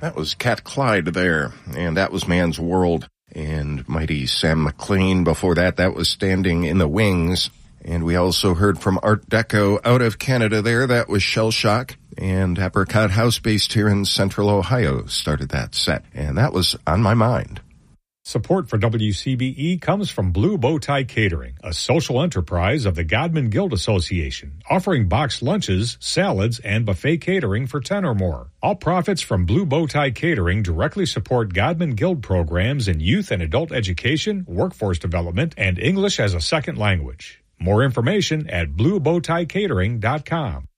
That was Cat Clyde there, and that was Man's World. And mighty Sam McLean before that, that was Standing in the Wings. And we also heard from Art Deco out of Canada there, that was Shell Shock. And Apricot House, based here in Central Ohio, started that set. And that was On My Mind. Support for WCBE comes from Blue Bow Tie Catering, a social enterprise of the Godman Guild Association, offering boxed lunches, salads, and buffet catering for 10 or more. All profits from Blue Bow Tie Catering directly support Godman Guild programs in youth and adult education, workforce development, and English as a second language. More information at bluebowtiecatering.com.